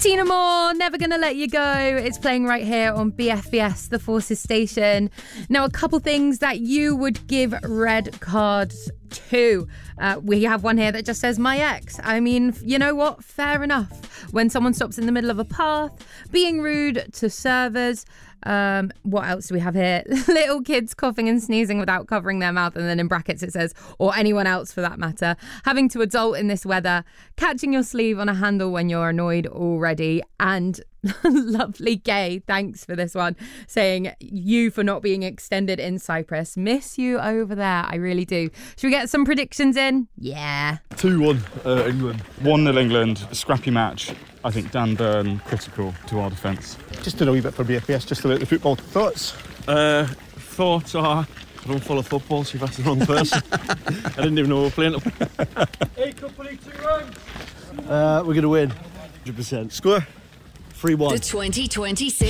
Tina Moore, Never Gonna Let You Go. It's playing right here on BFBS, the Forces station. Now, a couple things that you would give red cards to. We have one here that just says my ex. I mean, you know what? Fair enough. When someone stops in the middle of a path, being rude to servers. What else do we have here? Little kids coughing and sneezing without covering their mouth, and then in brackets it says, or anyone else for that matter. Having to adult in this weather, catching your sleeve on a handle when you're annoyed already, and lovely Gay, thanks for this one, saying you for not being extended in Cyprus. Miss you over there, I really do. Should we get some predictions in? Yeah. 2-1 England. 1-0 England, scrappy match. I think Dan Burn critical to our defence. Just did a wee bit for BFBS, just about the football. Thoughts? Thoughts are, I don't follow football, so you've asked the wrong person. I didn't even know we were playing. Hey, company, 2 runs. We're going to win. 100%. Score? 3-1. The 2026